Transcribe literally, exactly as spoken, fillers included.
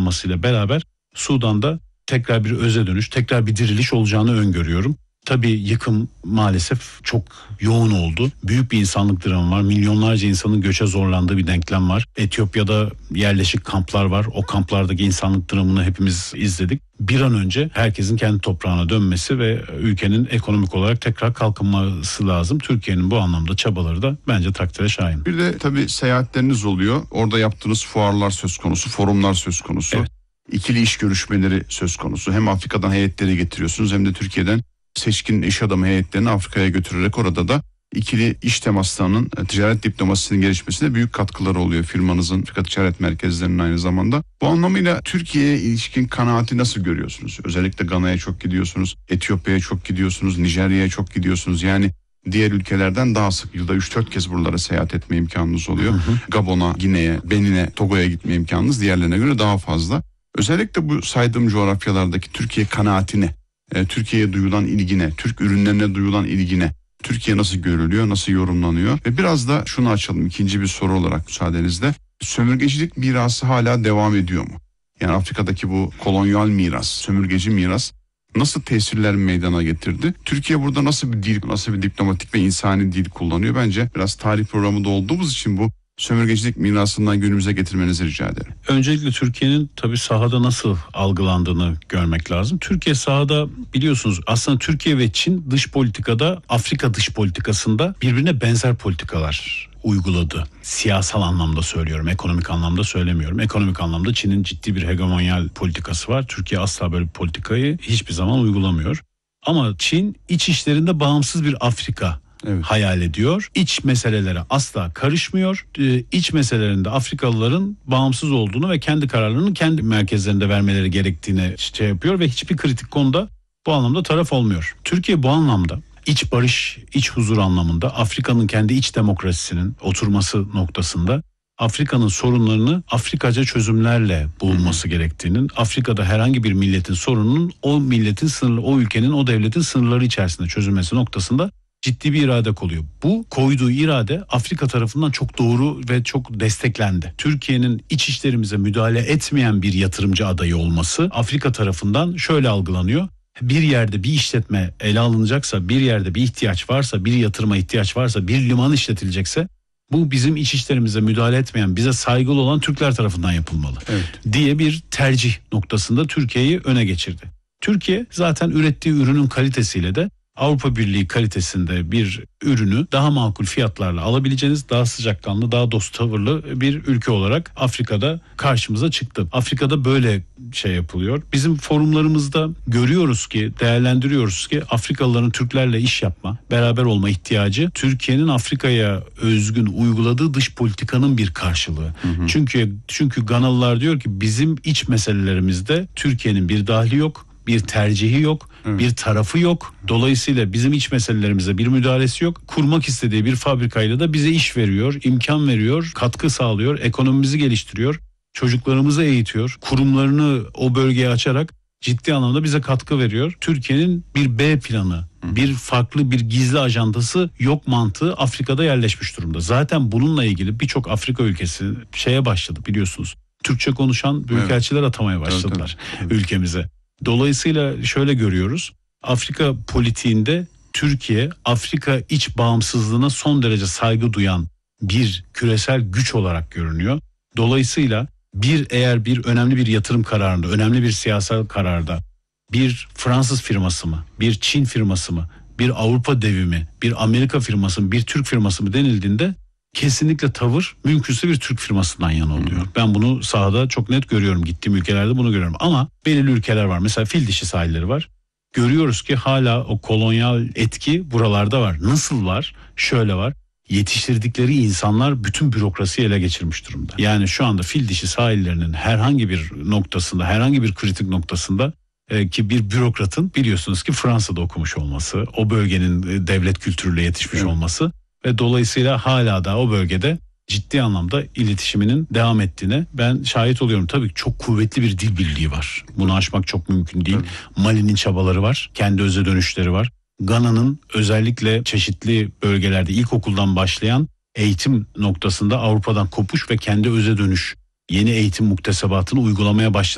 olmasıyla beraber Sudan'da tekrar bir öze dönüş, tekrar bir diriliş olacağını öngörüyorum. Tabii yıkım maalesef çok yoğun oldu. Büyük bir insanlık dramı var. Milyonlarca insanın göçe zorlandığı bir denklem var. Etiyopya'da yerleşik kamplar var. O kamplardaki insanlık dramını hepimiz izledik. Bir an önce herkesin kendi toprağına dönmesi ve ülkenin ekonomik olarak tekrar kalkınması lazım. Türkiye'nin bu anlamda çabaları da bence takdire şayan. Bir de tabii seyahatleriniz oluyor. Orada yaptığınız fuarlar söz konusu, forumlar söz konusu. Evet. İkili iş görüşmeleri söz konusu. Hem Afrika'dan heyetleri getiriyorsunuz hem de Türkiye'den seçkin iş adamı heyetlerini Afrika'ya götürerek orada da ikili iş temaslarının, ticaret diplomasisinin gelişmesine büyük katkıları oluyor firmanızın, Afrika ticaret merkezlerinin aynı zamanda. Bu anlamıyla Türkiye'ye ilişkin kanaati nasıl görüyorsunuz? Özellikle Gana'ya çok gidiyorsunuz, Etiyopya'ya çok gidiyorsunuz, Nijerya'ya çok gidiyorsunuz. Yani diğer ülkelerden daha sık, yılda üç dört kez buralara seyahat etme imkanınız oluyor. Hı hı. Gabon'a, Gine'ye, Benin'e, Togo'ya gitme imkanınız diğerlerine göre daha fazla. Özellikle bu saydığım coğrafyalardaki Türkiye kanaatine, e, Türkiye'ye duyulan ilgine, Türk ürünlerine duyulan ilgine, Türkiye nasıl görülüyor, nasıl yorumlanıyor? Ve biraz da şunu açalım, ikinci bir soru olarak müsaadenizle. Sömürgecilik mirası hala devam ediyor mu? Yani Afrika'daki bu kolonyal miras, sömürgeci miras nasıl tesirler meydana getirdi? Türkiye burada nasıl bir dil, nasıl bir diplomatik ve insani dil kullanıyor? Bence biraz tarih programında olduğumuz için bu sömürgecilik mirasından günümüze getirmenizi rica ederim. Öncelikle Türkiye'nin tabii sahada nasıl algılandığını görmek lazım. Türkiye sahada biliyorsunuz aslında Türkiye ve Çin dış politikada, Afrika dış politikasında birbirine benzer politikalar uyguladı. Siyasal anlamda söylüyorum, ekonomik anlamda söylemiyorum. Ekonomik anlamda Çin'in ciddi bir hegemonyal politikası var. Türkiye asla böyle bir politikayı hiçbir zaman uygulamıyor. Ama Çin iç işlerinde bağımsız bir Afrika evet. hayal ediyor. İç meselelere asla karışmıyor. Ee, iç meselelerinde Afrikalıların bağımsız olduğunu ve kendi kararlarını kendi merkezlerinde vermeleri gerektiğini şey yapıyor ve hiçbir kritik konuda bu anlamda taraf olmuyor. Türkiye bu anlamda iç barış, iç huzur anlamında Afrika'nın kendi iç demokrasisinin oturması noktasında Afrika'nın sorunlarını Afrikaca çözümlerle bulunması hmm. gerektiğinin, Afrika'da herhangi bir milletin sorununun o milletin sınırlı, o ülkenin, o devletin sınırları içerisinde çözülmesi noktasında ciddi bir irade koyuyor. Bu koyduğu irade Afrika tarafından çok doğru ve çok desteklendi. Türkiye'nin iç işlerimize müdahale etmeyen bir yatırımcı adayı olması Afrika tarafından şöyle algılanıyor. Bir yerde bir işletme ele alınacaksa, bir yerde bir ihtiyaç varsa, bir yatırıma ihtiyaç varsa, bir liman işletilecekse bu bizim iç işlerimize müdahale etmeyen, bize saygılı olan Türkler tarafından yapılmalı evet. diye bir tercih noktasında Türkiye'yi öne geçirdi. Türkiye zaten ürettiği ürünün kalitesiyle de Avrupa Birliği kalitesinde bir ürünü daha makul fiyatlarla alabileceğiniz, daha sıcakkanlı, daha dost tavırlı bir ülke olarak Afrika'da karşımıza çıktı. Afrika'da böyle şey yapılıyor. Bizim forumlarımızda görüyoruz ki, değerlendiriyoruz ki Afrikalıların Türklerle iş yapma, beraber olma ihtiyacı Türkiye'nin Afrika'ya özgün uyguladığı dış politikanın bir karşılığı. Hı hı. Çünkü çünkü Ganalılar diyor ki bizim iç meselelerimizde Türkiye'nin bir dahli yok. Bir tercihi yok, evet. bir tarafı yok. Dolayısıyla bizim iç meselelerimize bir müdahalesi yok. Kurmak istediği bir fabrikayla da bize iş veriyor, imkan veriyor, katkı sağlıyor, ekonomimizi geliştiriyor, çocuklarımızı eğitiyor, kurumlarını o bölgeye açarak ciddi anlamda bize katkı veriyor. Türkiye'nin bir B planı, bir farklı bir gizli ajandası yok mantığı Afrika'da yerleşmiş durumda. Zaten bununla ilgili birçok Afrika ülkesi şeye başladı biliyorsunuz. Türkçe konuşan büyükelçiler evet. atamaya başladılar evet, evet. ülkemize. Dolayısıyla şöyle görüyoruz. Afrika politiğinde Türkiye Afrika iç bağımsızlığına son derece saygı duyan bir küresel güç olarak görünüyor. Dolayısıyla bir eğer bir önemli bir yatırım kararında, önemli bir siyasal kararda bir Fransız firması mı, bir Çin firması mı, bir Avrupa devi mi, bir Amerika firması mı, bir Türk firması mı denildiğinde kesinlikle tavır mümkünse bir Türk firmasından yana oluyor. Ben bunu sahada çok net görüyorum. Gittiğim ülkelerde bunu görüyorum. Ama belirli ülkeler var. Mesela Fildişi sahilleri var. Görüyoruz ki hala o kolonyal etki buralarda var. Nasıl var? Şöyle var. Yetiştirdikleri insanlar bütün bürokrasiyi ele geçirmiş durumda. Yani şu anda Fildişi sahillerinin herhangi bir noktasında, herhangi bir kritik noktasında e, ki bir bürokratın biliyorsunuz ki Fransa'da okumuş olması, o bölgenin devlet kültürüyle yetişmiş evet. olması ve dolayısıyla hala da o bölgede ciddi anlamda iletişiminin devam ettiğine ben şahit oluyorum. Tabii çok kuvvetli bir dil birliği var. Bunu aşmak çok mümkün değil. Evet. Mali'nin çabaları var. Kendi öze dönüşleri var. Gana'nın özellikle çeşitli bölgelerde ilkokuldan başlayan eğitim noktasında Avrupa'dan kopuş ve kendi öze dönüş, yeni eğitim muktesebatını uygulamaya başladı.